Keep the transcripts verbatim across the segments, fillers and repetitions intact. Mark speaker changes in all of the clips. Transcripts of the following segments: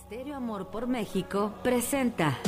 Speaker 1: Ministerio Amor por México presenta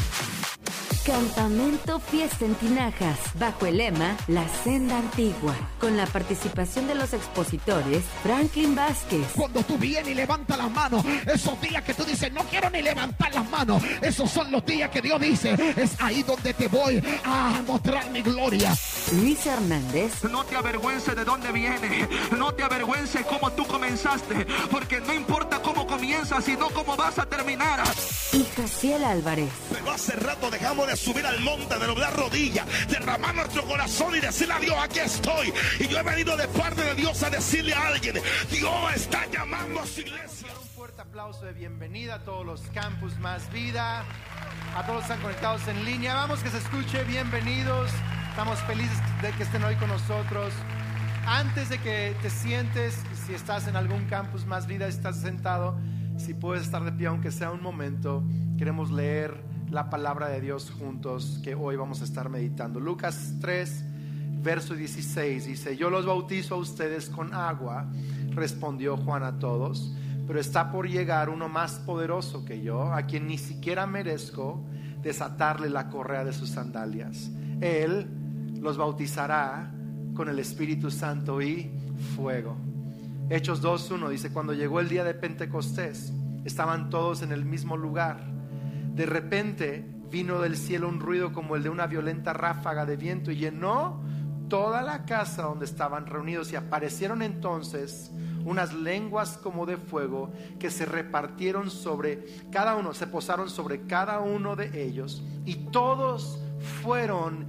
Speaker 1: Campamento Fiesta en Tinajas, bajo el lema La Senda Antigua, con la participación de los expositores Franklin Vázquez.
Speaker 2: Cuando tú vienes y levantas las manos, esos días que tú dices, no quiero ni levantar las manos, esos son los días que Dios dice, es ahí donde te voy a mostrar mi gloria.
Speaker 1: Luis Hernández.
Speaker 3: No te avergüences de dónde vienes, no te avergüences cómo tú comenzaste, porque no importa cómo comienzas, sino cómo vas a terminar.
Speaker 1: Y Jaciel Álvarez.
Speaker 4: Pero hace rato dejamos de subir al monte, de doblar rodillas, derramar nuestro corazón y decirle a Dios, aquí estoy. Y yo he venido de parte de Dios a decirle a alguien, Dios está llamando a su iglesia.
Speaker 5: Un fuerte aplauso de bienvenida a todos los campus Más Vida, a todos los que están conectados en línea. Vamos, que se escuche, bienvenidos. Estamos felices de que estén hoy con nosotros. Antes de que te sientes, si estás en algún campus Más Vida, estás sentado, si puedes estar de pie aunque sea un momento, queremos leer la palabra de Dios juntos, que hoy vamos a estar meditando. Lucas tres, verso dieciséis dice: yo los bautizo a ustedes con agua, respondió Juan a todos, pero está por llegar uno más poderoso que yo, a quien ni siquiera merezco desatarle la correa de sus sandalias. Él los bautizará con el Espíritu Santo y fuego. Hechos dos uno dice: cuando llegó el día de Pentecostés, estaban todos en el mismo lugar. De repente vino del cielo un ruido como el de una violenta ráfaga de viento y llenó toda la casa donde estaban reunidos, y aparecieron entonces unas lenguas como de fuego que se repartieron sobre cada uno, se posaron sobre cada uno de ellos, y todos fueron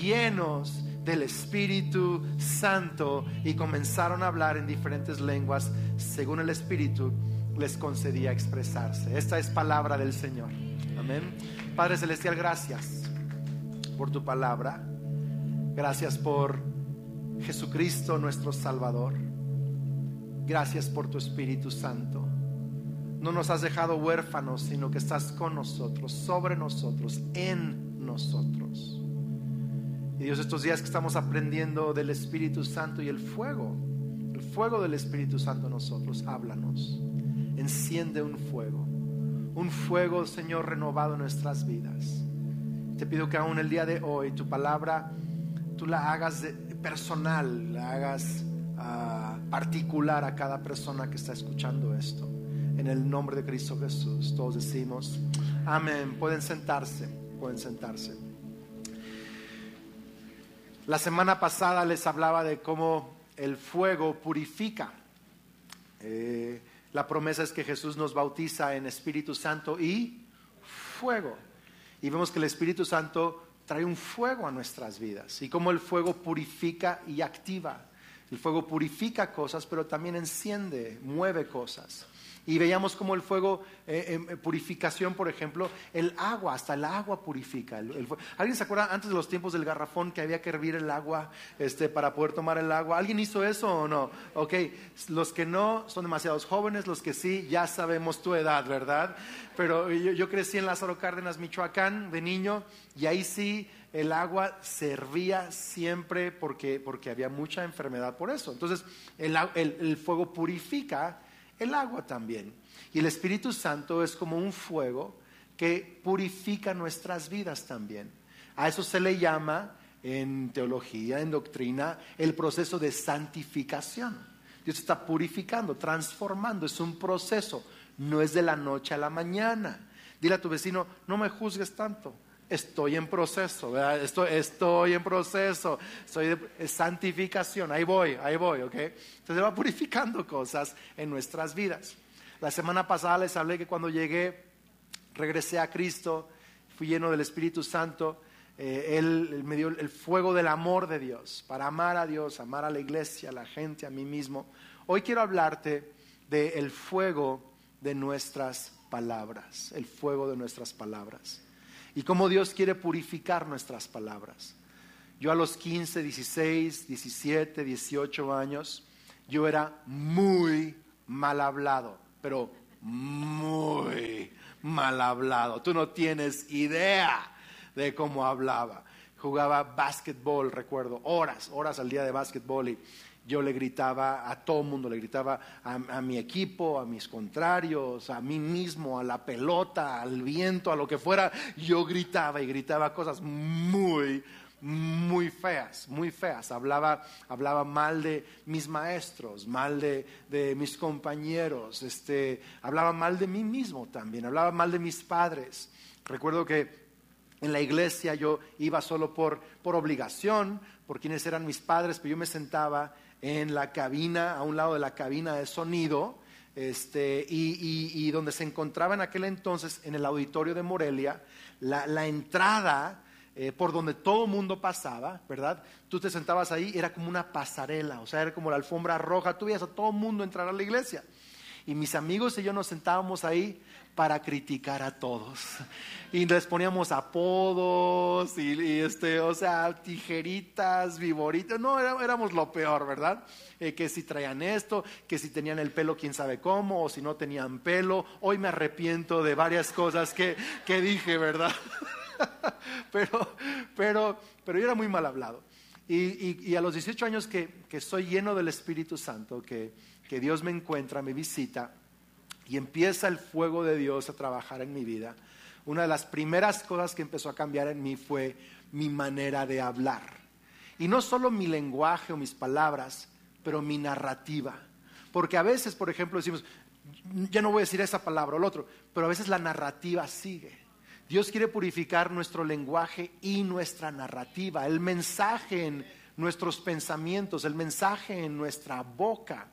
Speaker 5: llenos del Espíritu Santo y comenzaron a hablar en diferentes lenguas según el Espíritu les concedía expresarse. Esta es palabra del Señor. Amén. Padre Celestial, gracias por tu palabra. Gracias por Jesucristo nuestro Salvador. Gracias por tu Espíritu Santo. No nos has dejado huérfanos, sino que estás con nosotros, sobre nosotros, en nosotros. Y Dios, estos días que estamos aprendiendo del Espíritu Santo y el fuego, el fuego del Espíritu Santo en nosotros, háblanos. Enciende un fuego, un fuego, Señor, renovado en nuestras vidas. Te pido que aún el día de hoy tu palabra tú la hagas de, personal, la hagas uh, particular a cada persona que está escuchando esto. En el nombre de Cristo Jesús, todos decimos amén. Pueden sentarse, pueden sentarse. La semana pasada les hablaba de cómo el fuego purifica. Eh, la promesa es que Jesús nos bautiza en Espíritu Santo y fuego. Y vemos que el Espíritu Santo trae un fuego a nuestras vidas. Y cómo el fuego purifica y activa. El fuego purifica cosas, pero también enciende, mueve cosas. Y veíamos como el fuego, eh, eh, purificación, por ejemplo, el agua, hasta el agua purifica. El, el ¿Alguien se acuerda antes de los tiempos del garrafón que había que hervir el agua este, para poder tomar el agua? ¿Alguien hizo eso o no? Ok, los que no son demasiados jóvenes, los que sí, ya sabemos tu edad, ¿verdad? Pero yo, yo crecí en Lázaro Cárdenas, Michoacán, de niño, y ahí sí el agua se hervía siempre porque, porque había mucha enfermedad por eso. Entonces el, el, el fuego purifica el agua también. Y el Espíritu Santo es como un fuego que purifica nuestras vidas también. A eso se le llama en teología, en doctrina, el proceso de santificación. Dios está purificando, transformando. Es un proceso, no es de la noche a la mañana. Dile a tu vecino, no me juzgues tanto. Estoy en proceso, ¿verdad? Estoy, estoy en proceso, estoy de es santificación, ahí voy, ahí voy, ¿ok? Entonces va purificando cosas en nuestras vidas. La semana pasada les hablé que cuando llegué, regresé a Cristo, fui lleno del Espíritu Santo, eh, él, él me dio el fuego del amor de Dios, para amar a Dios, amar a la iglesia, a la gente, a mí mismo. Hoy quiero hablarte del fuego de nuestras palabras, el fuego de nuestras palabras. Y cómo Dios quiere purificar nuestras palabras. Yo a los quince, dieciséis, diecisiete, dieciocho años, yo era muy mal hablado, pero muy mal hablado. Tú no tienes idea de cómo hablaba. Jugaba básquetbol, recuerdo, horas, horas al día de básquetbol. Y Yo le gritaba a todo el mundo, le gritaba a, a mi equipo, a mis contrarios, a mí mismo, a la pelota, al viento, a lo que fuera. Yo gritaba y gritaba cosas muy, muy feas, muy feas. Hablaba, hablaba mal de mis maestros, mal de, de mis compañeros, este, hablaba mal de mí mismo también, hablaba mal de mis padres. Recuerdo que en la iglesia yo iba solo por, por obligación, por quienes eran mis padres, pero yo me sentaba en la cabina, a un lado de la cabina de sonido, este, y, y, y donde se encontraba en aquel entonces, en el auditorio de Morelia, la, la entrada eh, por donde todo el mundo pasaba, ¿verdad? Tú te sentabas ahí, era como una pasarela, o sea, era como la alfombra roja, tú veías a todo el mundo entrar a la iglesia. Y mis amigos y yo nos sentábamos ahí para criticar a todos. Y les poníamos apodos, y, y este, o sea, tijeritas, viboritas. No, era, éramos lo peor, ¿verdad? Eh, que si traían esto, que si tenían el pelo quién sabe cómo, o si no tenían pelo. Hoy me arrepiento de varias cosas que, que dije, ¿verdad? pero, pero, pero yo era muy mal hablado. Y, y, y a los dieciocho años que, que soy lleno del Espíritu Santo, que, que Dios me encuentra, me visita, y empieza el fuego de Dios a trabajar en mi vida, una de las primeras cosas que empezó a cambiar en mí fue mi manera de hablar. Y no solo mi lenguaje o mis palabras, pero mi narrativa. Porque a veces, por ejemplo, decimos, ya no voy a decir esa palabra o lo otro, pero a veces la narrativa sigue. Dios quiere purificar nuestro lenguaje y nuestra narrativa, el mensaje en nuestros pensamientos, el mensaje en nuestra boca.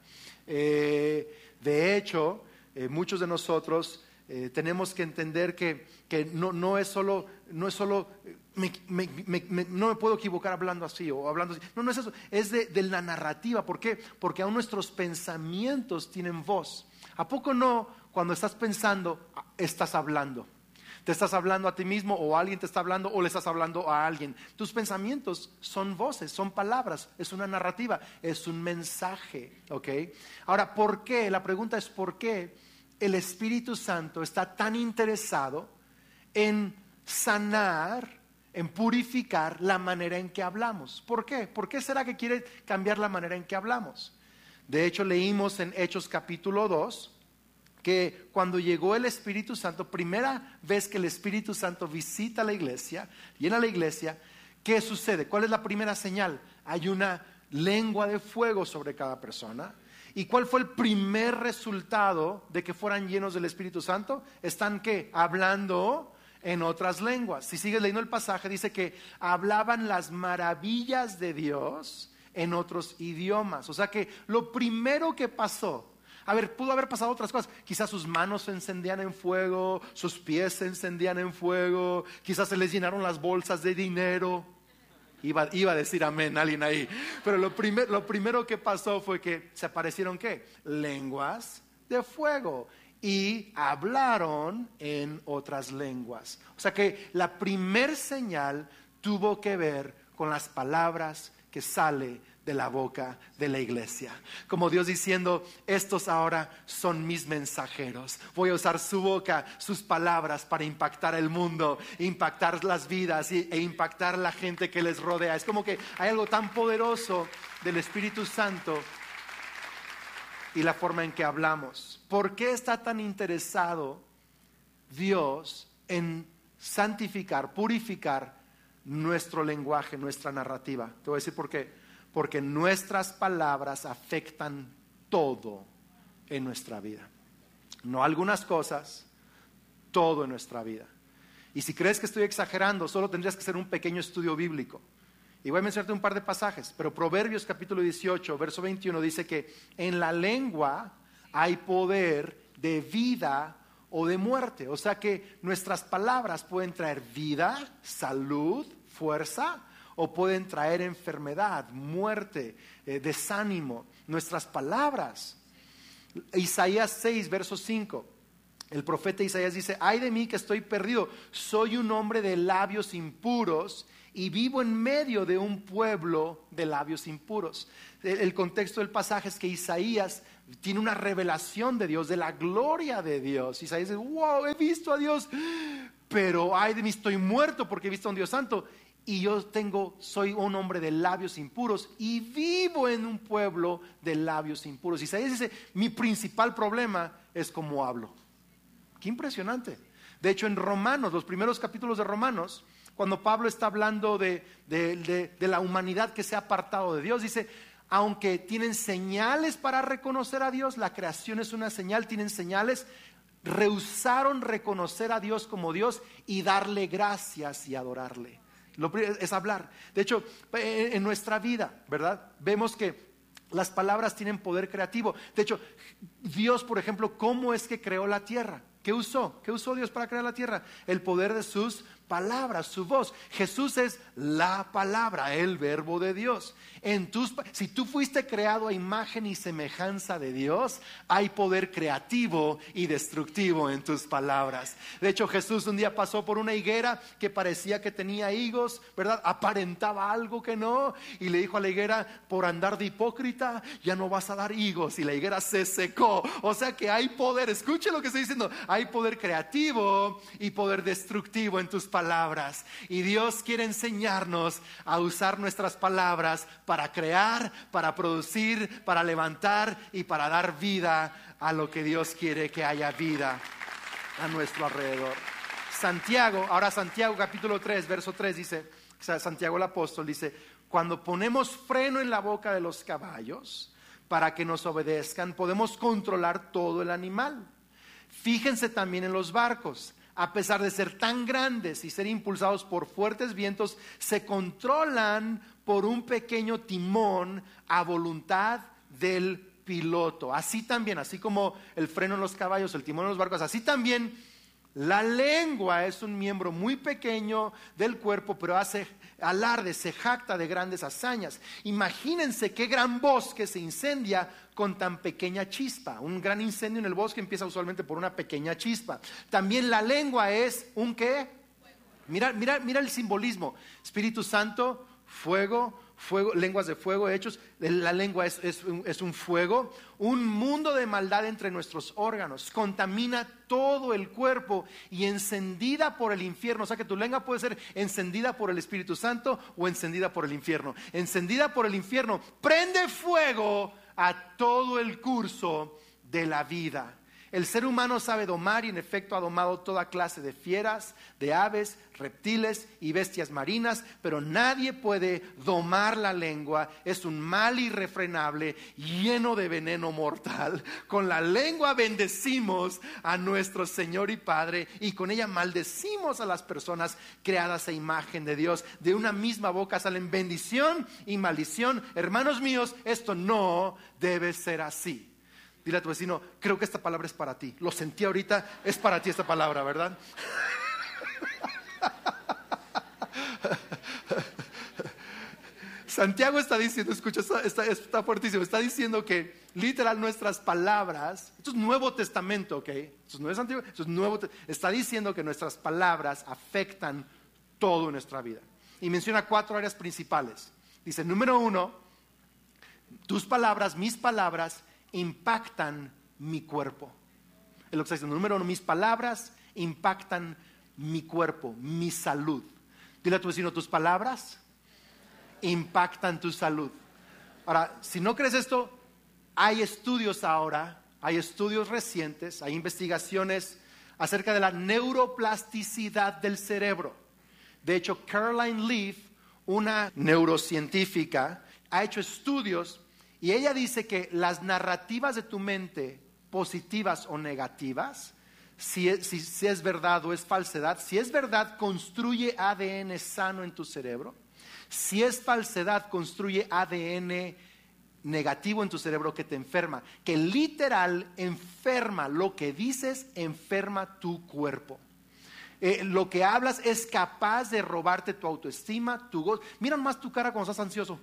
Speaker 5: Eh, de hecho, eh, muchos de nosotros eh, tenemos que entender que, que no, no es solo, no es solo me, me, me, me, no me puedo equivocar hablando así o hablando así. No, no es eso, es de, de la narrativa. ¿Por qué? Porque aún nuestros pensamientos tienen voz. ¿A poco no cuando estás pensando, estás hablando? Te estás hablando a ti mismo, o alguien te está hablando, o le estás hablando a alguien. Tus pensamientos son voces, son palabras, es una narrativa, es un mensaje, ¿ok? Ahora, ¿por qué? La pregunta es ¿por qué el Espíritu Santo está tan interesado en sanar, en purificar la manera en que hablamos? ¿Por qué? ¿Por qué será que quiere cambiar la manera en que hablamos? De hecho, leímos en Hechos capítulo dos, que cuando llegó el Espíritu Santo, primera vez que el Espíritu Santo visita la iglesia, llena la iglesia, ¿qué sucede? ¿Cuál es la primera señal? Hay una lengua de fuego sobre cada persona. ¿Y cuál fue el primer resultado de que fueran llenos del Espíritu Santo? Están ¿qué? Hablando en otras lenguas. Si sigues leyendo el pasaje, dice que hablaban las maravillas de Dios en otros idiomas. O sea que lo primero que pasó, a ver, pudo haber pasado otras cosas. Quizás sus manos se encendían en fuego, sus pies se encendían en fuego, quizás se les llenaron las bolsas de dinero. Iba, iba a decir amén alguien ahí. Pero lo, primer, lo primero que pasó fue que se aparecieron ¿qué? Lenguas de fuego. Y hablaron en otras lenguas. O sea que la primer señal tuvo que ver con las palabras que sale de la boca de la iglesia. Como Dios diciendo, estos ahora son mis mensajeros. Voy a usar su boca, sus palabras para impactar el mundo, impactar las vidas y, e impactar la gente que les rodea. Es como que hay algo tan poderoso del Espíritu Santo y la forma en que hablamos. ¿Por qué está tan interesado Dios en santificar, purificar nuestro lenguaje, nuestra narrativa? Te voy a decir por qué. Porque nuestras palabras afectan todo en nuestra vida. No algunas cosas, todo en nuestra vida. Y si crees que estoy exagerando, solo tendrías que hacer un pequeño estudio bíblico. Y voy a mencionarte un par de pasajes. Pero Proverbios capítulo dieciocho, verso veintiuno dice que en la lengua hay poder de vida o de muerte. O sea que nuestras palabras pueden traer vida, salud, fuerza, o pueden traer enfermedad, muerte, eh, desánimo. Nuestras palabras. Isaías seis, verso cinco. El profeta Isaías dice: ay de mí que estoy perdido, soy un hombre de labios impuros y vivo en medio de un pueblo de labios impuros. El, el contexto del pasaje es que Isaías tiene una revelación de Dios, de la gloria de Dios. Isaías dice: wow, he visto a Dios, pero ay de mí, estoy muerto porque he visto a un Dios santo. y yo tengo, soy un hombre de labios impuros y vivo en un pueblo de labios impuros. Isaías dice, mi principal problema es cómo hablo. Qué impresionante. De hecho, en Romanos, los primeros capítulos de Romanos, cuando Pablo está hablando de, de, de, de la humanidad que se ha apartado de Dios, dice, aunque tienen señales para reconocer a Dios, la creación es una señal, tienen señales, rehusaron reconocer a Dios como Dios y darle gracias y adorarle. Lo primero es hablar. De hecho, en nuestra vida, ¿verdad? Vemos que las palabras tienen poder creativo. De hecho, Dios, por ejemplo, ¿cómo es que creó la tierra? ¿Qué usó? ¿Qué usó Dios para crear la tierra? El poder de sus palabras, su voz. Jesús es la palabra, el verbo de Dios. En tus, si tú fuiste creado a imagen y semejanza de Dios, hay poder creativo y destructivo en tus palabras. De hecho, Jesús un día pasó por una higuera que parecía que tenía higos, ¿verdad? Aparentaba algo que no, y le dijo a la higuera, por andar de hipócrita, ya no vas a dar higos, y la higuera se secó. O sea que hay poder, escuche lo que estoy diciendo, hay poder creativo y poder destructivo en tus palabras, y Dios quiere enseñarnos a usar nuestras palabras para crear, para producir, para levantar y para dar vida a lo que Dios quiere que haya vida a nuestro alrededor. Santiago, ahora Santiago capítulo tres, verso tres dice, o sea, Santiago el apóstol dice, cuando ponemos freno en la boca de los caballos para que nos obedezcan, podemos controlar todo el animal. Fíjense también en los barcos. A pesar de ser tan grandes y ser impulsados por fuertes vientos, se controlan por un pequeño timón a voluntad del piloto. Así también, así como el freno en los caballos, el timón en los barcos, así también la lengua es un miembro muy pequeño del cuerpo, pero hace alarde, se jacta de grandes hazañas. Imagínense qué gran bosque se incendia con tan pequeña chispa. Un gran incendio en el bosque empieza usualmente por una pequeña chispa. También la lengua es un ¿qué? Mira, mira, mira el simbolismo. Espíritu Santo, fuego, fuego, lenguas de fuego hechos. La lengua es, es, un, es un fuego. Un mundo de maldad entre nuestros órganos. Contamina todo el cuerpo y encendida por el infierno. O sea que tu lengua puede ser encendida por el Espíritu Santo o encendida por el infierno. Encendida por el infierno. Prende fuego a todo el curso de la vida. El ser humano sabe domar y en efecto ha domado toda clase de fieras, de aves, reptiles y bestias marinas, pero nadie puede domar la lengua. Es un mal irrefrenable, lleno de veneno mortal. Con la lengua bendecimos a nuestro Señor y Padre, y con ella maldecimos a las personas creadas a imagen de Dios. De una misma boca salen bendición y maldición. Hermanos míos, esto no debe ser así. Dile a tu vecino, creo que esta palabra es para ti. Lo sentí ahorita, es para ti esta palabra, ¿verdad? Santiago está diciendo, escucha, está, está, está fuertísimo, está diciendo que literal nuestras palabras, esto es Nuevo Testamento, ¿ok? Esto no es Antiguo, esto es Nuevo, está diciendo que nuestras palabras afectan todo en nuestra vida. Y menciona cuatro áreas principales. Dice, número uno, tus palabras, mis palabras, impactan mi cuerpo. Es lo que está diciendo. Número uno, mis palabras impactan mi cuerpo, mi salud. Dile a tu vecino, tus palabras impactan tu salud. Ahora, si no crees esto, hay estudios ahora, hay estudios recientes, hay investigaciones acerca de la neuroplasticidad del cerebro. De hecho, Caroline Leaf, una neurocientífica, ha hecho estudios. Y ella dice que las narrativas de tu mente, positivas o negativas, si es, si, si es verdad o es falsedad, si es verdad, construye A D N sano en tu cerebro. Si es falsedad, construye A D N negativo en tu cerebro que te enferma. Que literal enferma, lo que dices enferma tu cuerpo. Eh, lo que hablas es capaz de robarte tu autoestima, tu gozo. Mira más tu cara cuando estás ansioso.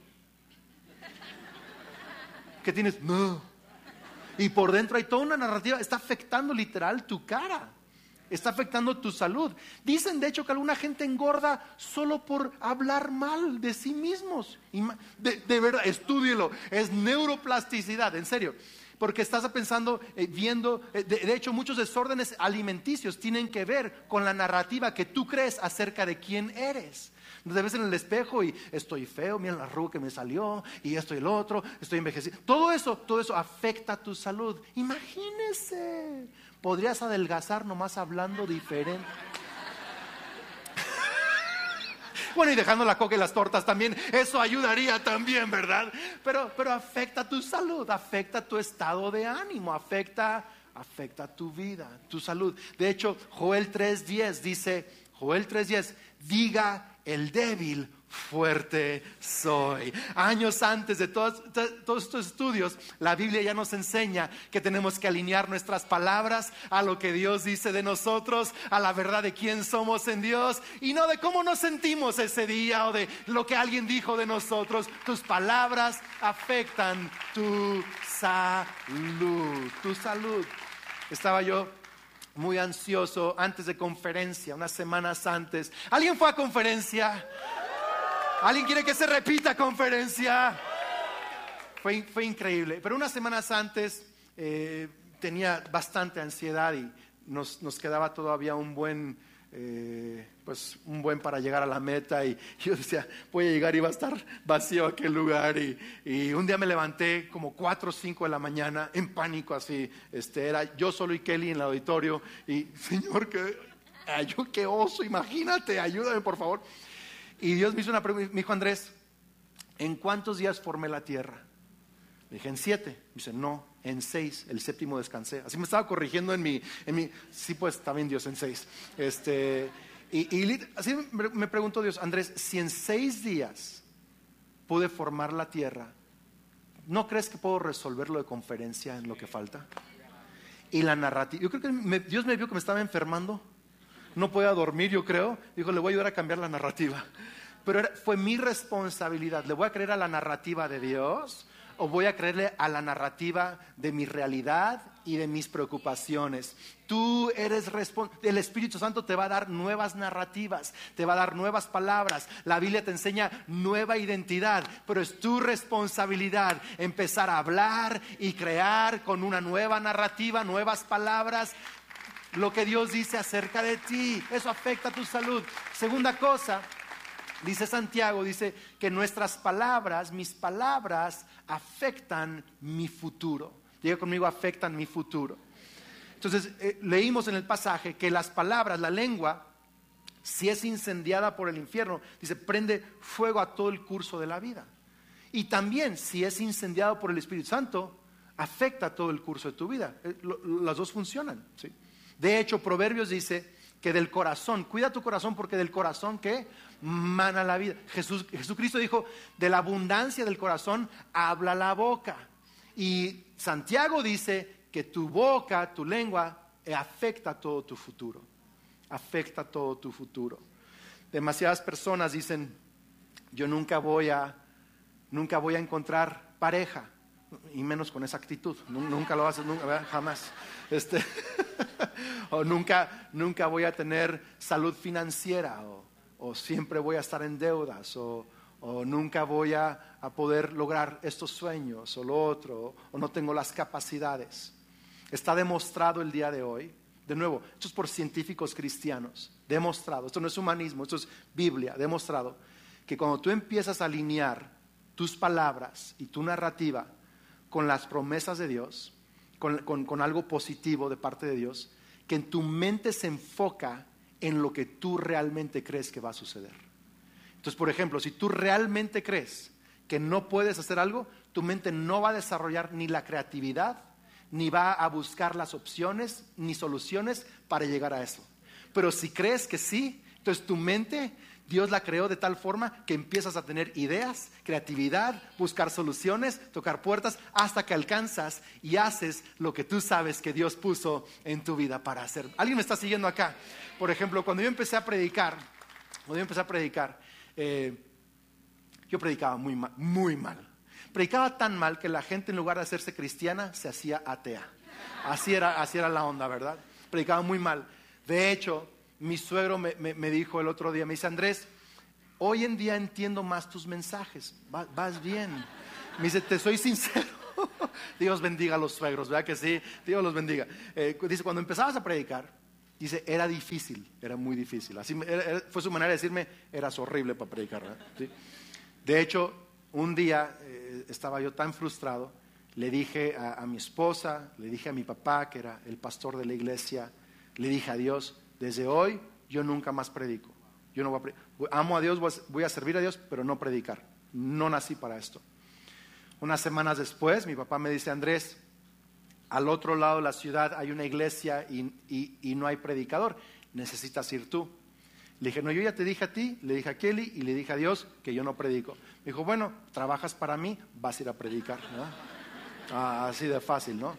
Speaker 5: Que tienes, no. Y por dentro hay toda una narrativa, está afectando literal tu cara, está afectando tu salud. Dicen de hecho que alguna gente engorda solo por hablar mal de sí mismos. De, de verdad, estúdielo, es neuroplasticidad, en serio. porque estás pensando, eh, viendo, eh, de, de hecho muchos desórdenes alimenticios tienen que ver con la narrativa que tú crees acerca de quién eres. Te ves en el espejo y estoy feo, mira la arruga que me salió, y esto y el otro, estoy envejecido. Todo eso, todo eso afecta tu salud. Imagínese, podrías adelgazar nomás hablando diferente. Bueno, y dejando la coca y las tortas también, eso ayudaría también, ¿verdad? Pero, pero afecta tu salud, afecta tu estado de ánimo, afecta, afecta tu vida, tu salud. De hecho, Joel tres diez dice, Joel tres diez, diga el débil, fuerte soy. Años antes de todos, todos estos estudios, la Biblia ya nos enseña que tenemos que alinear nuestras palabras a lo que Dios dice de nosotros, a la verdad de quién somos en Dios, y no de cómo nos sentimos ese día o de lo que alguien dijo de nosotros. Tus palabras afectan tu salud, tu salud. Estaba yo muy ansioso antes de conferencia, unas semanas antes. ¿Alguien fue a conferencia? ¿Alguien quiere que se repita conferencia? Fue, fue increíble. Pero unas semanas antes eh, tenía bastante ansiedad y nos, nos quedaba todavía un buen, eh, pues un buen para llegar a la meta. Y yo decía, voy a llegar y va a estar vacío aquel lugar. Y, y un día me levanté como cuatro o cinco de la mañana en pánico así. Este, era yo solo y Kelly en el auditorio. Y Señor, que, yo qué oso, imagínate, ayúdame por favor. Y Dios me hizo una pregunta, me dijo, Andrés, ¿en cuántos días formé la tierra? Le dije, en siete. Me dice, no, en seis, el séptimo descansé. Así me estaba corrigiendo en mi, en mi sí, pues también Dios en seis. Este, y, y así me preguntó Dios, Andrés, si en seis días pude formar la tierra, ¿no crees que puedo resolverlo de conferencia en lo que falta? Y la narrativa, yo creo que me, Dios me vio que me estaba enfermando. No podía dormir, yo creo. Dijo, le voy a ayudar a cambiar la narrativa. Pero era, fue mi responsabilidad. ¿Le voy a creer a la narrativa de Dios o voy a creerle a la narrativa de mi realidad y de mis preocupaciones? Tú eres responsable. El Espíritu Santo te va a dar nuevas narrativas, te va a dar nuevas palabras. La Biblia te enseña nueva identidad, pero es tu responsabilidad empezar a hablar y crear con una nueva narrativa, nuevas palabras, lo que Dios dice acerca de ti. Eso afecta a tu salud. Segunda cosa, dice Santiago, dice que nuestras palabras, mis palabras afectan mi futuro. Diga conmigo, afectan mi futuro. Entonces eh, leímos en el pasaje que las palabras, la lengua, si es incendiada por el infierno, dice, prende fuego a todo el curso de la vida. Y también si es incendiado por el Espíritu Santo, afecta todo el curso de tu vida. Eh, lo, las dos funcionan, ¿sí? De hecho, Proverbios dice que del corazón, cuida tu corazón porque del corazón que mana la vida. Jesús, Jesucristo dijo, de la abundancia del corazón habla la boca. Y Santiago dice que tu boca, tu lengua, afecta todo tu futuro. Afecta todo tu futuro. Demasiadas personas dicen, yo nunca voy a, nunca voy a encontrar pareja. Y menos con esa actitud, nunca lo haces, nunca, jamás. Este, o nunca, nunca voy a tener salud financiera, o, o siempre voy a estar en deudas, o, o nunca voy a, a poder lograr estos sueños, o lo otro, o, o no tengo las capacidades. Está demostrado el día de hoy, de nuevo, esto es por científicos cristianos, demostrado, esto no es humanismo, esto es Biblia, demostrado, que cuando tú empiezas a alinear tus palabras y tu narrativa con las promesas de Dios, con, con, con algo positivo de parte de Dios, que en tu mente se enfoca en lo que tú realmente crees que va a suceder. Entonces, por ejemplo, si tú realmente crees que no puedes hacer algo, tu mente no va a desarrollar ni la creatividad, ni va a buscar las opciones, ni soluciones para llegar a eso. Pero si crees que sí, entonces tu mente, Dios la creó de tal forma que empiezas a tener ideas, creatividad, buscar soluciones, tocar puertas, hasta que alcanzas y haces lo que tú sabes que Dios puso en tu vida para hacer. ¿Alguien me está siguiendo acá? Por ejemplo, cuando yo empecé a predicar, cuando yo empecé a predicar, eh, yo predicaba muy mal, muy mal. Predicaba tan mal que la gente en lugar de hacerse cristiana se hacía atea. Así era, así era la onda, ¿verdad? Predicaba muy mal. De hecho, mi suegro me, me, me dijo el otro día, me dice, Andrés, hoy en día entiendo más tus mensajes, vas, vas bien. Me dice, te soy sincero, Dios bendiga a los suegros, ¿verdad que sí? Dios los bendiga. Eh, dice, cuando empezabas a predicar, dice, era difícil, era muy difícil. Así era, era, fue su manera de decirme, eras horrible para predicar, ¿verdad? ¿Sí? De hecho, un día eh, estaba yo tan frustrado, le dije a, a mi esposa, le dije a mi papá, que era el pastor de la iglesia, le dije a Dios, desde hoy yo nunca más predico. Yo no voy a predicar. Amo a Dios, voy a servir a Dios, pero no predicar. No nací para esto. Unas semanas después, mi papá me dice, Andrés, al otro lado de la ciudad hay una iglesia y, y, y no hay predicador, necesitas ir tú. Le dije, no, yo ya te dije a ti, le dije a Kelly y le dije a Dios que yo no predico. Me dijo, bueno, trabajas para mí, vas a ir a predicar, ¿no? Ah, así de fácil, ¿no?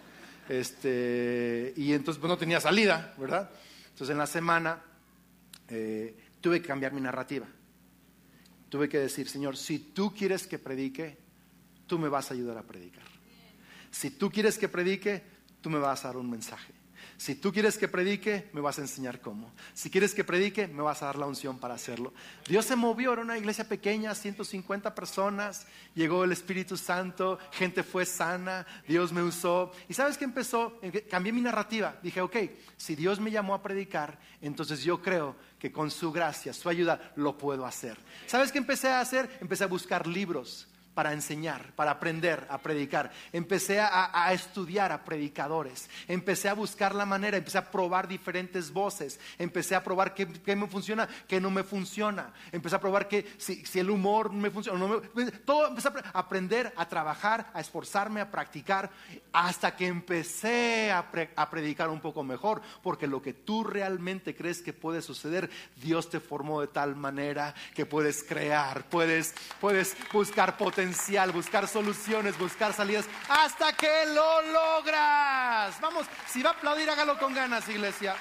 Speaker 5: Este, y entonces pues no tenía salida, ¿verdad? Entonces en la semana eh, tuve que cambiar mi narrativa. Tuve que decir, Señor, si tú quieres que predique, tú me vas a ayudar a predicar. Si tú quieres que predique, tú me vas a dar un mensaje. Si tú quieres que predique, me vas a enseñar cómo. Si quieres que predique, me vas a dar la unción para hacerlo. Dios se movió, era una iglesia pequeña, ciento cincuenta personas. Llegó el Espíritu Santo, gente fue sana, Dios me usó. ¿Y sabes qué empezó? Cambié mi narrativa. Dije, ok, si Dios me llamó a predicar, entonces yo creo que con su gracia, su ayuda, lo puedo hacer. ¿Sabes qué empecé a hacer? Empecé a buscar libros para enseñar, para aprender a predicar. Empecé a, a estudiar a predicadores. Empecé a buscar la manera, empecé a probar diferentes voces. Empecé a probar qué, qué me funciona, qué no me funciona. Empecé a probar que si, si el humor me funciona, no me, todo empecé a aprender, a trabajar, a esforzarme, a practicar, hasta que empecé a, pre, a predicar un poco mejor. Porque lo que tú realmente crees que puede suceder, Dios te formó de tal manera que puedes crear, puedes, puedes buscar potencial, buscar soluciones, buscar salidas, hasta que lo logras. Vamos, si va a aplaudir, hágalo con ganas, iglesia.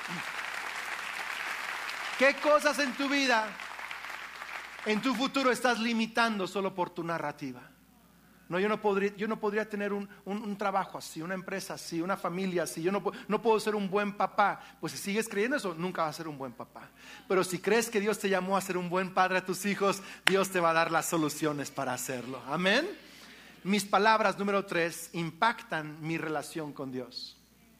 Speaker 5: ¿Qué cosas en tu vida, en tu futuro estás limitando solo por tu narrativa? No, yo no podría, yo no podría tener un, un, un trabajo así, una empresa así, una familia así. Yo no, no puedo ser un buen papá. Pues si sigues creyendo eso, nunca vas a ser un buen papá. Pero si crees que Dios te llamó a ser un buen padre a tus hijos, Dios te va a dar las soluciones para hacerlo. Amén. Mis palabras, número tres, impactan mi relación con Dios.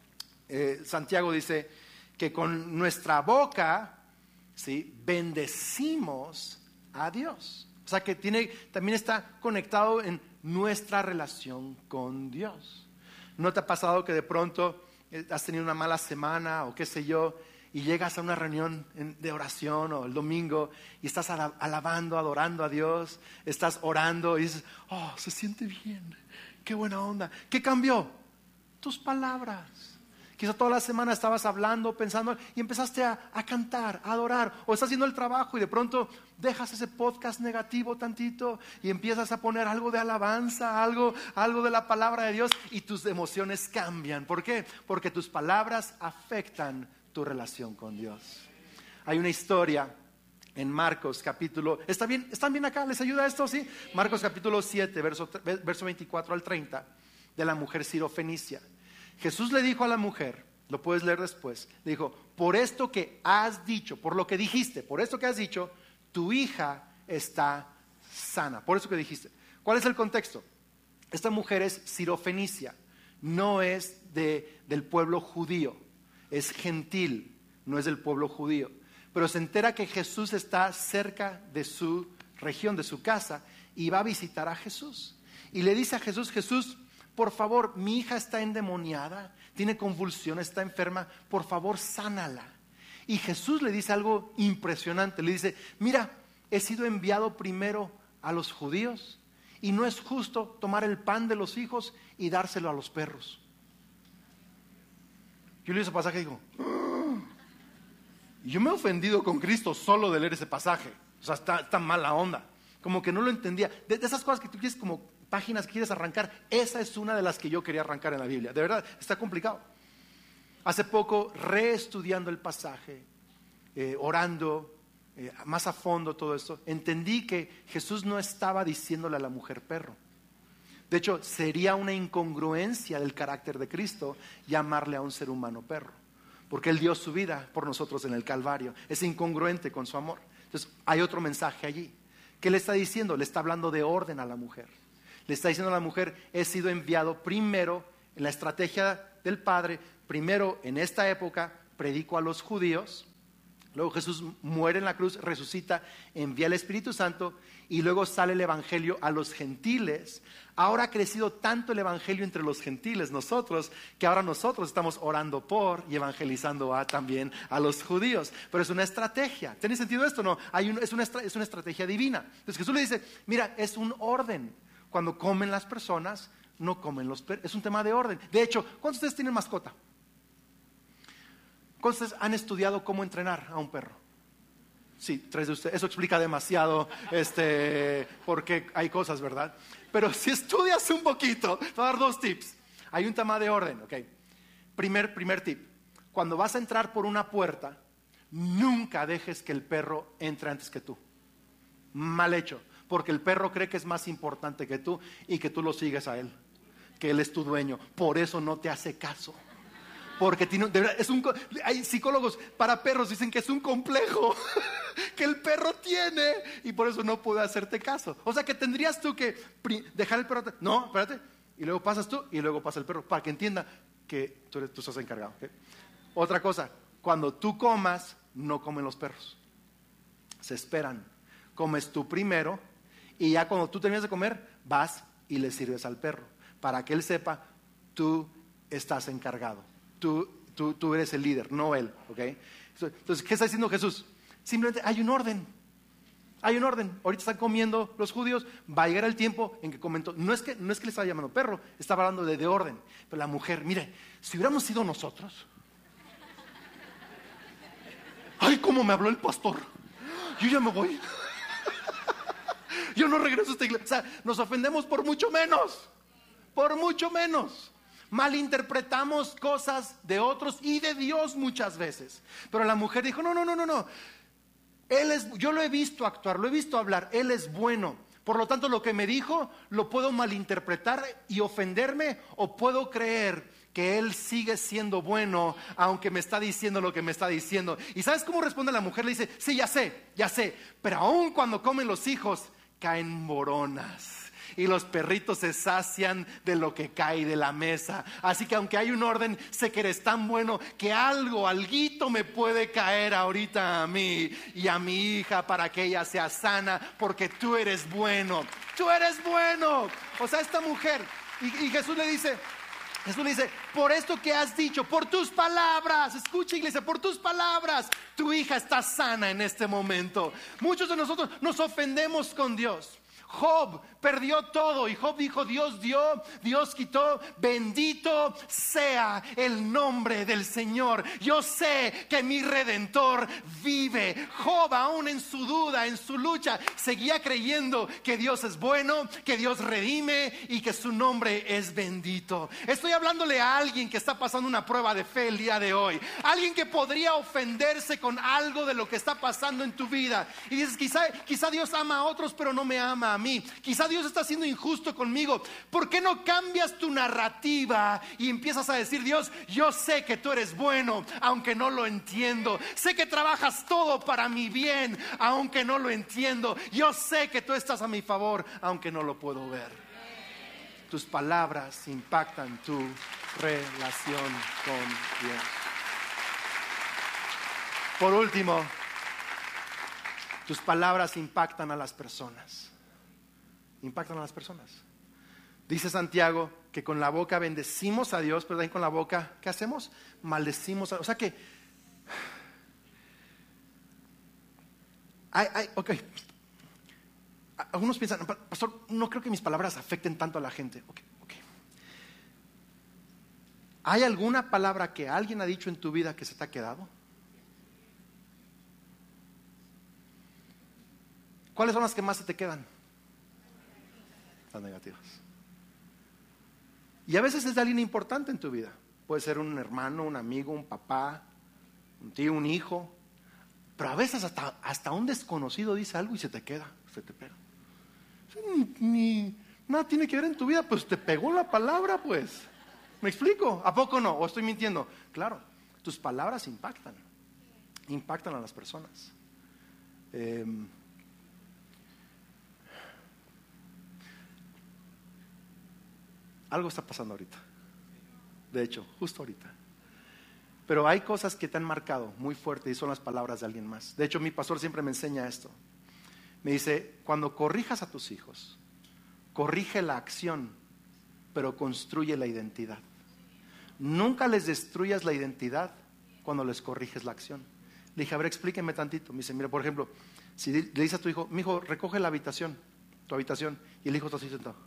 Speaker 5: Eh, Santiago dice que con nuestra boca, ¿sí?, bendecimos a Dios. O sea que tiene, también está conectado en nuestra relación con Dios. ¿No te ha pasado que de pronto has tenido una mala semana o qué sé yo, y llegas a una reunión de oración o el domingo y estás alabando, adorando a Dios, estás orando y dices, oh, se siente bien, qué buena onda? ¿Qué cambió? Tus palabras. Quizá toda la semana estabas hablando, pensando y empezaste a, a cantar, a adorar, o estás haciendo el trabajo y de pronto dejas ese podcast negativo tantito y empiezas a poner algo de alabanza, algo, algo de la palabra de Dios, y tus emociones cambian. ¿Por qué? Porque tus palabras afectan tu relación con Dios. Hay una historia en Marcos capítulo, ¿está bien? ¿Están bien acá? ¿Les ayuda esto? ¿Sí? Marcos capítulo siete, verso, verso veinticuatro al treinta, de la mujer sirofenicia. Jesús le dijo a la mujer, lo puedes leer después, le dijo, por esto que has dicho, por lo que dijiste, por esto que has dicho, tu hija está sana. Por eso que dijiste. ¿Cuál es el contexto? Esta mujer es sirofenicia, no es de, del pueblo judío, es gentil, no es del pueblo judío. Pero se entera que Jesús está cerca de su región, de su casa, y va a visitar a Jesús. Y le dice a Jesús, Jesús, por favor, mi hija está endemoniada, tiene convulsiones, está enferma, por favor, sánala. Y Jesús le dice algo impresionante, le dice, mira, he sido enviado primero a los judíos y no es justo tomar el pan de los hijos y dárselo a los perros. Yo leo ese pasaje y digo, ¡oh! Yo me he ofendido con Cristo solo de leer ese pasaje. O sea, está, está mala onda. Como que no lo entendía. De, de esas cosas que tú quieres, como páginas que quieres arrancar, esa es una de las que yo quería arrancar en la Biblia. De verdad, está complicado. Hace poco, reestudiando el pasaje, eh, orando eh, más a fondo todo esto, entendí que Jesús no estaba diciéndole a la mujer perro. De hecho, sería una incongruencia del carácter de Cristo llamarle a un ser humano perro, porque Él dio su vida por nosotros en el Calvario. Es incongruente con su amor. Entonces, hay otro mensaje allí. ¿Qué le está diciendo? Le está hablando de orden a la mujer. Le está diciendo a la mujer, he sido enviado primero en la estrategia del Padre, primero en esta época predico a los judíos, luego Jesús muere en la cruz, resucita, envía el Espíritu Santo y luego sale el Evangelio a los gentiles. Ahora ha crecido tanto el Evangelio entre los gentiles, nosotros, que ahora nosotros estamos orando por y evangelizando a, también a los judíos. Pero es una estrategia. ¿Tiene sentido esto? No, Hay un, es, una, es una estrategia divina. Entonces Jesús le dice, mira, es un orden. Cuando comen las personas, no comen los perros. Es un tema de orden. De hecho, ¿cuántos de ustedes tienen mascota? ¿Cuántos de ustedes han estudiado cómo entrenar a un perro? Sí, tres de ustedes. Eso explica demasiado este, porque hay cosas, ¿verdad? Pero si estudias un poquito, te voy a dar dos tips. Hay un tema de orden, ¿ok? Primer, primer tip. Cuando vas a entrar por una puerta, nunca dejes que el perro entre antes que tú. Mal hecho, porque el perro cree que es más importante que tú y que tú lo sigues a él, que él es tu dueño. Por eso no te hace caso. Porque tiene, de verdad, es un, hay psicólogos para perros dicen que es un complejo que el perro tiene y por eso no puede hacerte caso. O sea que tendrías tú que dejar el perro, no, espérate, y luego pasas tú y luego pasa el perro para que entienda que tú, eres, tú estás encargado, ¿okay? Otra cosa, cuando tú comas, no comen los perros, se esperan, comes tú primero y ya cuando tú terminas de comer vas y le sirves al perro para que él sepa tú estás encargado. Tú, tú, tú eres el líder, no él, ¿ok? Entonces, ¿qué está diciendo Jesús? Simplemente hay un orden, hay un orden. Ahorita están comiendo los judíos, va a llegar el tiempo en que comentó. No es que, no es que le estaba llamando perro, estaba hablando de, de orden. Pero la mujer, mire, si hubiéramos sido nosotros, ay, cómo me habló el pastor, yo ya me voy, yo no regreso a esta iglesia. O sea, nos ofendemos por mucho menos, por mucho menos. Malinterpretamos cosas de otros y de Dios muchas veces. Pero la mujer dijo, no, no, no, no, no. Él es, yo lo he visto actuar, lo he visto hablar, Él es bueno. Por lo tanto, lo que me dijo lo puedo malinterpretar y ofenderme, o puedo creer que Él sigue siendo bueno, aunque me está diciendo lo que me está diciendo. ¿Y sabes cómo responde la mujer? Le dice, sí, ya sé, ya sé, pero aún cuando comen los hijos, caen moronas. Y los perritos se sacian de lo que cae de la mesa. Así que aunque hay un orden, sé que eres tan bueno que algo, alguito me puede caer ahorita a mí y a mi hija para que ella sea sana, porque tú eres bueno, tú eres bueno. O sea, esta mujer, y, y Jesús le dice, Jesús le dice, por esto que has dicho, por tus palabras, escucha iglesia, por tus palabras, tu hija está sana en este momento. Muchos de nosotros nos ofendemos con Dios. Job perdió todo y Job dijo, Dios dio, Dios quitó, bendito sea el nombre del Señor. Yo sé que mi Redentor vive. Job, aún en su duda, en su lucha, seguía creyendo que Dios es bueno, que Dios redime y que su nombre es bendito. Estoy hablándole a alguien que está pasando una prueba de fe el día de hoy, alguien que podría ofenderse con algo de lo que está pasando en tu vida y dices, quizá, quizá Dios ama a otros pero no me ama a mí, quizá Dios está siendo injusto conmigo. ¿Por qué no cambias tu narrativa y empiezas a decir, Dios, yo sé que tú eres bueno, aunque no lo entiendo, sé que trabajas todo para mi bien, aunque no lo entiendo, yo sé que tú estás a mi favor, aunque no lo puedo ver? Tus palabras impactan tu relación con Dios. Por último, tus palabras impactan a las personas. Impactan a las personas. Dice Santiago que con la boca bendecimos a Dios, pero también con la boca, ¿qué hacemos? Maldecimos a, o sea que hay, hay, ok. Algunos piensan, pastor, no creo que mis palabras afecten tanto a la gente. Ok, ok. ¿Hay alguna palabra que alguien ha dicho en tu vida que se te ha quedado? ¿Cuáles son las que más se te quedan? Las negativas. Y a veces es de alguien importante en tu vida. Puede ser un hermano, un amigo, un papá, un tío, un hijo. Pero a veces hasta, hasta un desconocido dice algo y se te queda, se te pega. Ni, ni, nada tiene que ver en tu vida, pues te pegó la palabra, pues. ¿Me explico? ¿A poco no? ¿O estoy mintiendo? Claro, tus palabras impactan. Impactan a las personas. Eh, Algo está pasando ahorita. De hecho, justo ahorita. Pero hay cosas que te han marcado muy fuerte y son las palabras de alguien más. De hecho, mi pastor siempre me enseña esto. Me dice, cuando corrijas a tus hijos, corrige la acción, pero construye la identidad. Nunca les destruyas la identidad cuando les corriges la acción. Le dije, a ver, explíqueme tantito. Me dice, mira, por ejemplo, si le dices a tu hijo, mi hijo, recoge la habitación, tu habitación, y el hijo está así sentado.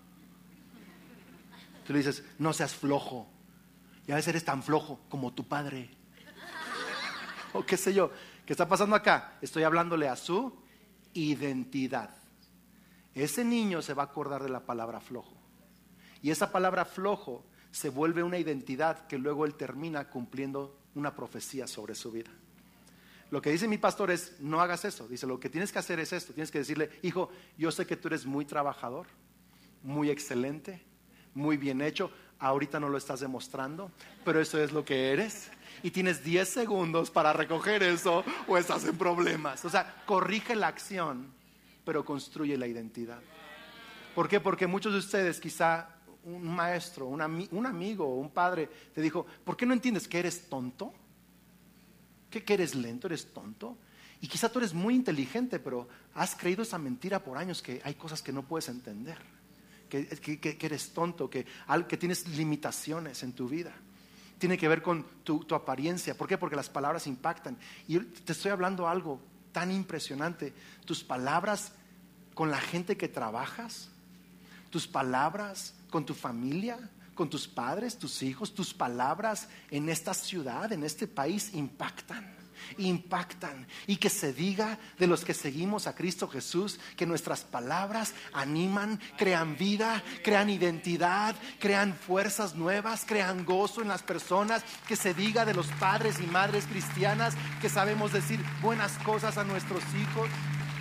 Speaker 5: Tú le dices, no seas flojo. Y a veces eres tan flojo como tu padre. O qué sé yo. ¿Qué está pasando acá? Estoy hablándole a su identidad. Ese niño se va a acordar de la palabra flojo. Y esa palabra flojo se vuelve una identidad que luego él termina cumpliendo una profecía sobre su vida. Lo que dice mi pastor es, no hagas eso. Dice, lo que tienes que hacer es esto. Tienes que decirle, hijo, yo sé que tú eres muy trabajador, muy excelente, muy bien hecho. Ahorita no lo estás demostrando, pero eso es lo que eres. Y tienes diez segundos para recoger eso o estás en problemas. O sea, corrige la acción, pero construye la identidad. ¿Por qué? Porque muchos de ustedes, quizá un maestro, un, ami- un amigo, un padre te dijo, ¿por qué no entiendes que eres tonto? ¿Que, que eres lento, eres tonto? Y quizá tú eres muy inteligente, pero has creído esa mentira por años, que hay cosas que no puedes entender. Que, que, que eres tonto, que, que tienes limitaciones en tu vida. Tiene que ver con tu, tu apariencia. ¿Por qué? Porque las palabras impactan. Y te estoy hablando algo tan impresionante. Tus palabras con la gente que trabajas, tus palabras con tu familia, con tus padres, tus hijos, tus palabras en esta ciudad, en este país impactan. impactan y que se diga de los que seguimos a Cristo Jesús que nuestras palabras animan, crean vida, crean identidad, crean fuerzas nuevas, crean gozo en las personas, que se diga de los padres y madres cristianas que sabemos decir buenas cosas a nuestros hijos.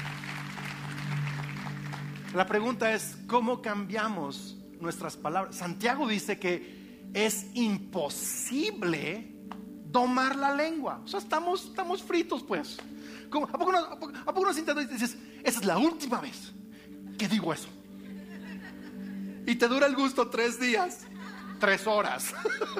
Speaker 5: La pregunta es, ¿cómo cambiamos nuestras palabras? Santiago dice que es imposible domar la lengua. O sea, estamos, estamos fritos, pues. ¿Cómo? ¿A poco no, a poco, a poco no sientas y dices, esa es la última vez que digo eso? Y te dura el gusto tres días, tres horas.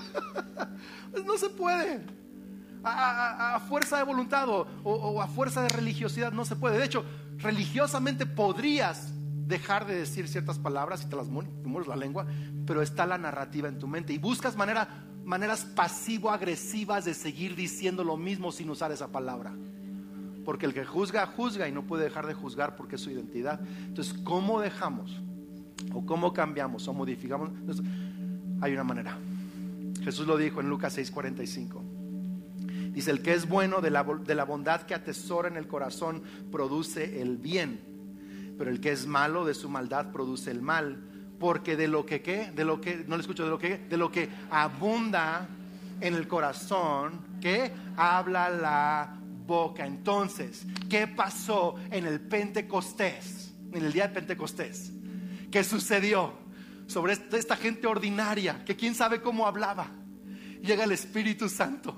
Speaker 5: Pues no se puede. A, a, a fuerza de voluntad o, o, o a fuerza de religiosidad no se puede. De hecho, religiosamente podrías dejar de decir ciertas palabras y te las mueres la lengua, pero está la narrativa en tu mente y buscas manera, maneras pasivo-agresivas de seguir diciendo lo mismo sin usar esa palabra, porque el que juzga, juzga y no puede dejar de juzgar porque es su identidad. Entonces, ¿cómo dejamos o cómo cambiamos o modificamos? Entonces, hay una manera. Jesús lo dijo en Lucas seis cuarenta y cinco. Dice, el que es bueno de la, de la bondad que atesora en el corazón produce el bien, pero el que es malo de su maldad produce el mal, porque de lo que ¿qué? De lo que no le escucho, de lo que de lo que abunda en el corazón, ¿qué? Habla la boca. Entonces, ¿qué pasó en el Pentecostés? En el día de Pentecostés, ¿qué sucedió? Sobre esta, esta gente ordinaria que quién sabe cómo hablaba, llega el Espíritu Santo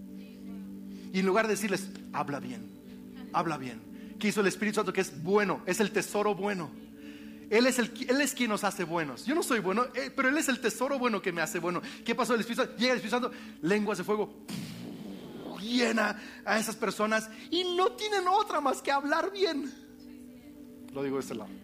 Speaker 5: y en lugar de decirles, habla bien, habla bien, ¿qué hizo el Espíritu Santo? Que es bueno, es el tesoro bueno. Él es, el, él es quien nos hace buenos. Yo no soy bueno, eh, pero Él es el tesoro bueno que me hace bueno. ¿Qué pasó? El Espíritu Santo, llega el Espíritu Santo, lenguas de fuego, llena a esas personas y no tienen otra más que hablar bien. Lo digo de este lado.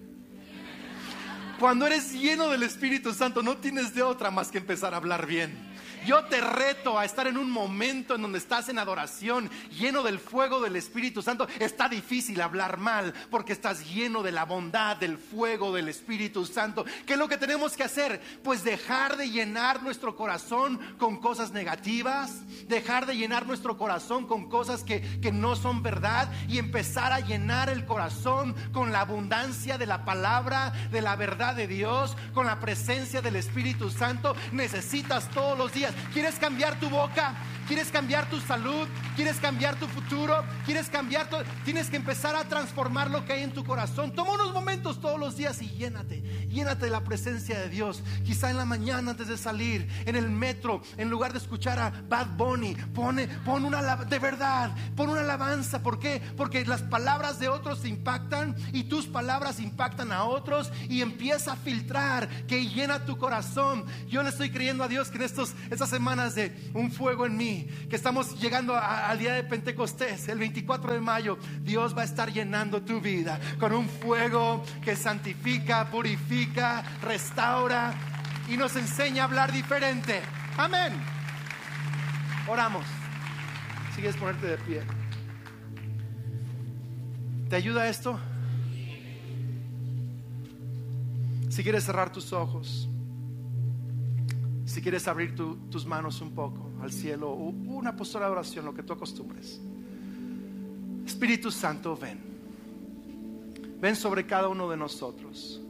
Speaker 5: Cuando eres lleno del Espíritu Santo, no tienes de otra más que empezar a hablar bien. Yo te reto a estar en un momento en donde estás en adoración, lleno del fuego del Espíritu Santo. Está difícil hablar mal porque estás lleno de la bondad, del fuego del Espíritu Santo. ¿Qué es lo que tenemos que hacer? Pues dejar de llenar nuestro corazón con cosas negativas, dejar de llenar nuestro corazón con cosas que, que no son verdad y empezar a llenar el corazón con la abundancia de la palabra, de la verdad de Dios, con la presencia del Espíritu Santo. Necesitas todos los días áreas. ¿Quieres cambiar tu boca? ¿Quieres cambiar tu salud? ¿Quieres cambiar tu futuro? ¿Quieres cambiar todo? Tienes que empezar a transformar lo que hay en tu corazón. Toma unos momentos todos los días y llénate. Llénate de la presencia de Dios. Quizá en la mañana antes de salir, en el metro, en lugar de escuchar a Bad Bunny, pone, pon una de verdad, pon una alabanza. ¿Por qué? Porque las palabras de otros te impactan y tus palabras impactan a otros y empieza a filtrar, que llena tu corazón. Yo le estoy creyendo a Dios que en estos, estas semanas de un fuego en mí, que estamos llegando a, al día de Pentecostés, el veinticuatro de mayo, Dios va a estar llenando tu vida con un fuego que santifica, purifica, restaura y nos enseña a hablar diferente. Amén. Oramos. Si quieres ponerte de pie. ¿Te ayuda esto? Si quieres cerrar tus ojos, si quieres abrir tu, tus manos un poco al cielo, una postura de oración, lo que tú acostumbres. Espíritu Santo, ven. Ven sobre cada uno de nosotros.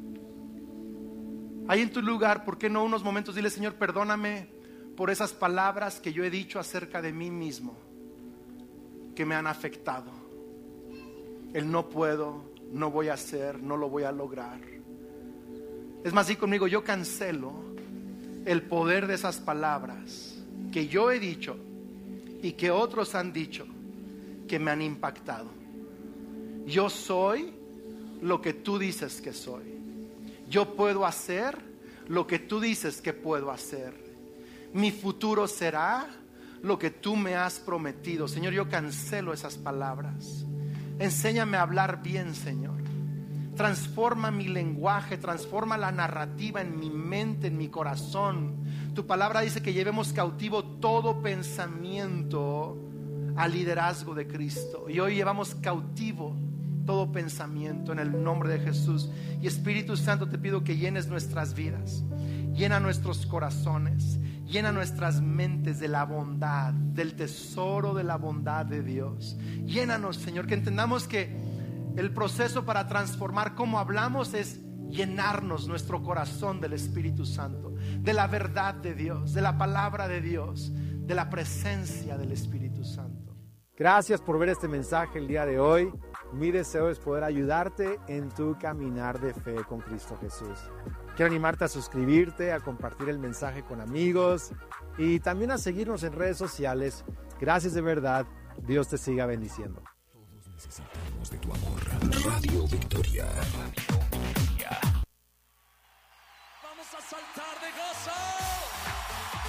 Speaker 5: Ahí en tu lugar, ¿por qué no unos momentos dile: Señor, perdóname por esas palabras que yo he dicho acerca de mí mismo, que me han afectado? El no puedo, no voy a hacer, no lo voy a lograr. Es más, di conmigo: yo cancelo el poder de esas palabras que yo he dicho y que otros han dicho, que me han impactado. Yo soy lo que tú dices que soy. Yo puedo hacer lo que tú dices que puedo hacer. Mi futuro será lo que tú me has prometido. Señor, yo cancelo esas palabras. Enséñame a hablar bien, Señor. Transforma mi lenguaje, transforma la narrativa en mi mente, en mi corazón. Tu palabra dice que llevemos cautivo todo pensamiento al liderazgo de Cristo. Y hoy llevamos cautivo todo pensamiento en el nombre de Jesús. Y Espíritu Santo, te pido que llenes nuestras vidas, llena nuestros corazones, llena nuestras mentes de la bondad, del tesoro de la bondad de Dios. Llénanos, Señor, que entendamos que el proceso para transformar cómo hablamos es llenarnos nuestro corazón del Espíritu Santo, de la verdad de Dios, de la palabra de Dios, de la presencia del Espíritu Santo.
Speaker 6: Gracias por ver este mensaje el día de hoy. Mi deseo es poder ayudarte en tu caminar de fe con Cristo Jesús. Quiero animarte a suscribirte, a compartir el mensaje con amigos y también a seguirnos en redes sociales. Gracias de verdad. Dios te siga bendiciendo.
Speaker 7: Todos necesitamos de tu amor. Radio Victoria. Radio Victoria.
Speaker 8: Vamos a saltar de gozo.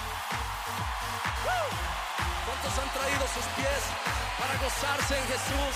Speaker 8: ¡Uh! ¿Cuántos han traído sus pies para gozarse en Jesús?